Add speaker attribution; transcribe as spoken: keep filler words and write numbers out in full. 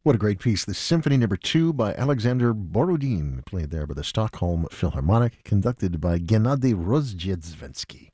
Speaker 1: What a great piece. The Symphony Number Two by Alexander Borodin, played there by the Stockholm Philharmonic, conducted by Gennady Rozhdestvensky.